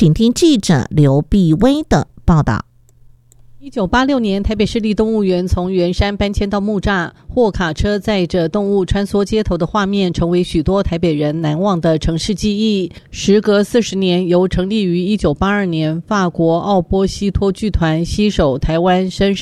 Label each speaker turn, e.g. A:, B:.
A: 请听记者刘碧薇的报道。
B: 1986年，台北市立动物园从圆山搬迁到木栅，货卡车载着动物穿梭街头的画面，成为许多台北人难忘的城市记忆。时隔40年，由成立于1982年法国奥波西托剧团携手台湾深